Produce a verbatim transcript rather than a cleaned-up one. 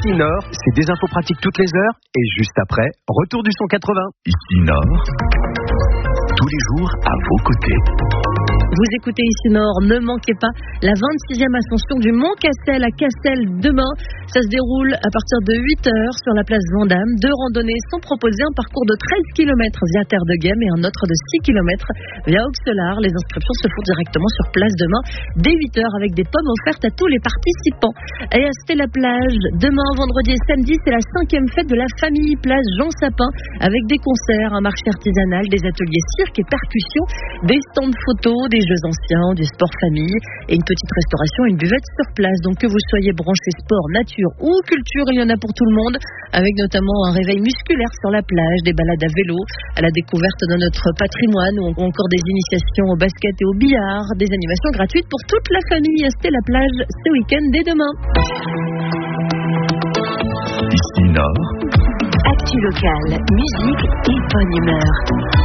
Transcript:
Ici Nord, c'est des infos pratiques toutes les heures et juste après, retour du son quatre-vingts. Ici Nord, tous les jours à vos côtés. Vous écoutez Ici Nord, ne manquez pas la vingt-sixième ascension du Mont Cassel à Cassel demain. Ça se déroule à partir de huit heures sur la place Vandamme. Deux randonnées sont proposées, un parcours de treize kilomètres via Terre de Guême et un autre de six kilomètres via Auxelard. Les inscriptions se font directement sur place demain dès huit heures avec des pommes offertes à tous les participants. Et à Stella-Plage, demain, vendredi et samedi, c'est la cinquième fête de la famille, place Jean Sapin, avec des concerts, un marché artisanal, des ateliers cirque et percussion, des stands photos, des jeux anciens, du sport famille et une petite restauration, une buvette sur place. Donc que vous soyez branché sport, nature ou culture, il y en a pour tout le monde, avec notamment un réveil musculaire sur la plage, des balades à vélo, à la découverte de notre patrimoine ou encore des initiations au basket et au billard, des animations gratuites pour toute la famille. À Stella-Plage ce week-end dès demain. Ici Nord. Actu locale, musique et bonne humeur.